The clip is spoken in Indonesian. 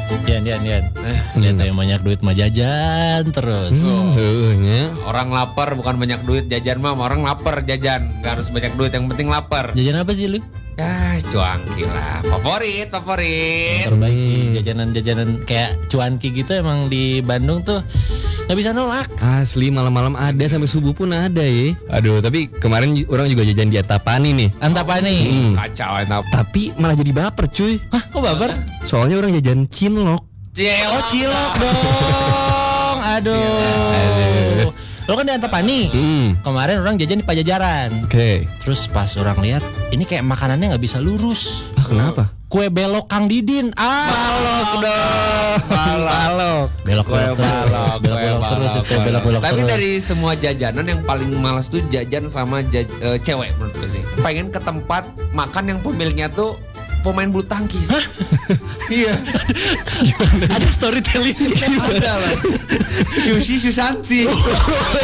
Dian. Lihat yang banyak duit mah jajan terus. Orang lapar bukan banyak duit, jajan mah orang lapar jajan. Gak harus banyak duit, yang penting lapar. Jajan apa sih lu? Ya cuanki lah, favorit. Terbaik sih jajanan kayak cuanki gitu emang di Bandung tuh nggak bisa nolak. Asli malam-malam ada sampai subuh pun ada ya. Aduh tapi kemarin orang juga jajan di Antapani nih. Antapani. Kacau enak. Tapi malah jadi baper cuy. Hah, kok baper? Soalnya orang jajan cinlok. Oh, cilok dong. Aduh. Lo kan di Antapani. Kemarin orang jajan di Pajajaran. Oke. Terus pas orang lihat, ini kayak makanannya nggak bisa lurus. Kenapa? Kue belok Kang Didin. Balok dong. Balok. Belok terus. Tapi dari semua jajanan yang paling malas tuh jajan sama cewek menurut gue sih. Pengen ke tempat makan yang pemiliknya tuh pemain bulu tangkis. Iya. Ada storytelling. Ada lah. Sushi Susanti.